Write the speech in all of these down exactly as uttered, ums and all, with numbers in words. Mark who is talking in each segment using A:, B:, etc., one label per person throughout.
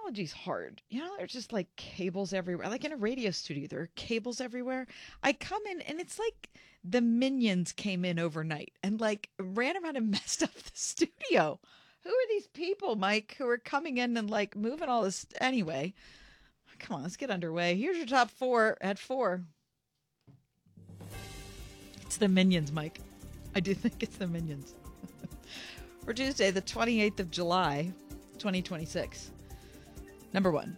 A: technology's hard. You know, there's just like cables everywhere. Like in a radio studio, there are cables everywhere. I come in and it's like the minions came in overnight and like ran around and messed up the studio. Who are these people, Mike, who are coming in and like moving all this? Anyway, come on, let's get underway. Here's your top four at four. It's the minions, Mike. I do think it's the minions. For Tuesday, the twenty-eighth of July, twenty twenty-six. Number one.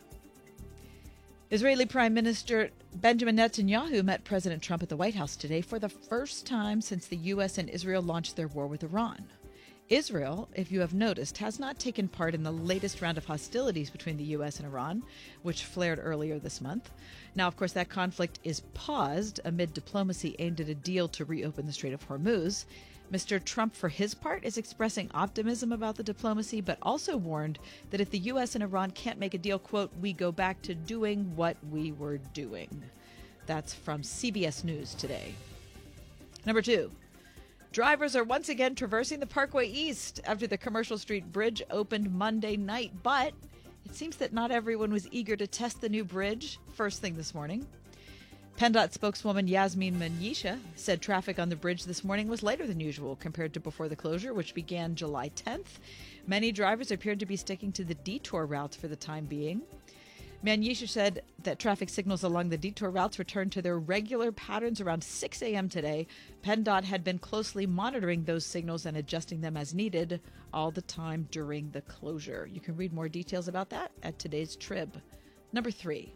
A: Israeli Prime Minister Benjamin Netanyahu met President Trump at the White House today for the first time since the U S and Israel launched their war with Iran. Israel, if you have noticed, has not taken part in the latest round of hostilities between the U S and Iran, which flared earlier this month. Now, of course, that conflict is paused amid diplomacy aimed at a deal to reopen the Strait of Hormuz. Mister Trump, for his part, is expressing optimism about the diplomacy, but also warned that if the U S and Iran can't make a deal, quote, we go back to doing what we were doing. That's from C B S News today. Number two. Drivers are once again traversing the Parkway East after the Commercial Street Bridge opened Monday night, but it seems that not everyone was eager to test the new bridge first thing this morning. PennDOT spokeswoman Yasmin Manisha said traffic on the bridge this morning was lighter than usual compared to before the closure, which began July tenth. Many drivers appeared to be sticking to the detour routes for the time being. Manisha said that traffic signals along the detour routes returned to their regular patterns around six a.m. today. PennDOT had been closely monitoring those signals and adjusting them as needed all the time during the closure. You can read more details about that at today's Trib. Number three.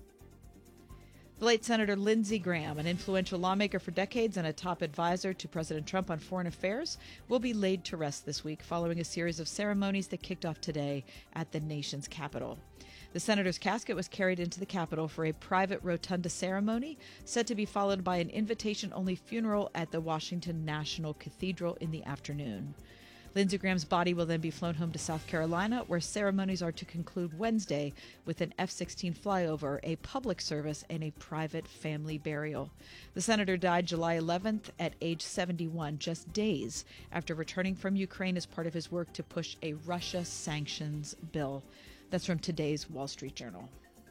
A: The late Senator Lindsey Graham, an influential lawmaker for decades and a top advisor to President Trump on foreign affairs, will be laid to rest this week following a series of ceremonies that kicked off today at the nation's capital. The senator's casket was carried into the Capitol for a private rotunda ceremony, said to be followed by an invitation-only funeral at the Washington National Cathedral in the afternoon. Lindsey Graham's body will then be flown home to South Carolina, where ceremonies are to conclude Wednesday with an F sixteen flyover, a public service, and a private family burial. The senator died July eleventh at age seventy-one, just days after returning from Ukraine as part of his work to push a Russia sanctions bill. That's from today's Wall Street Journal.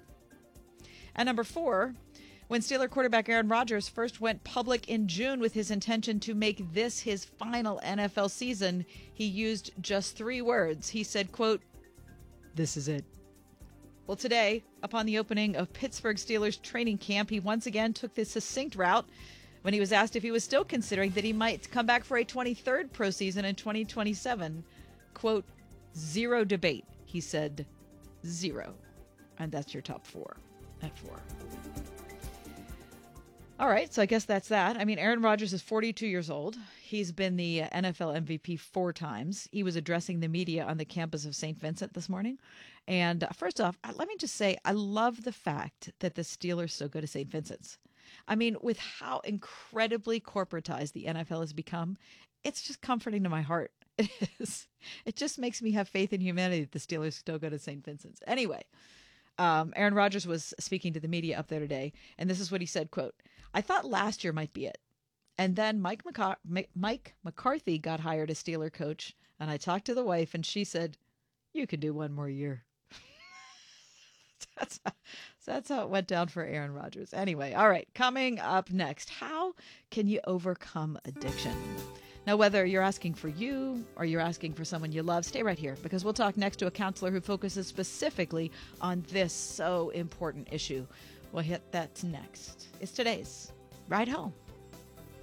A: And number four, when Steeler quarterback Aaron Rodgers first went public in June with his intention to make this his final N F L season, he used just three words. He said, quote, "This is it." Well, today, upon the opening of Pittsburgh Steelers training camp, he once again took this succinct route when he was asked if he was still considering that he might come back for a twenty-third pro season in twenty twenty-seven. Quote, "Zero debate," he said. Zero. And that's your top four at four. All right, so I guess that's that. I mean, Aaron Rodgers is forty-two years old. He's been the N F L M V P four times. He was addressing the media on the campus of Saint Vincent this morning. And uh, first off, uh, let me just say, I love the fact that the Steelers still go to Saint Vincent's. I mean, with how incredibly corporatized the N F L has become, it's just comforting to my heart. It is. It just makes me have faith in humanity that the Steelers still go to Saint Vincent's. Anyway, um, Aaron Rodgers was speaking to the media up there today, and this is what he said, quote, "I thought last year might be it. And then Mike, McCar- Mike McCarthy got hired as Steeler coach, and I talked to the wife, and she said, you could do one more year." That's how, that's how it went down for Aaron Rodgers. Anyway, all right, coming up next, how can you overcome addiction? Now, whether you're asking for you or you're asking for someone you love, stay right here because we'll talk next to a counselor who focuses specifically on this so important issue. We'll hit that next. It's today's Ride Home.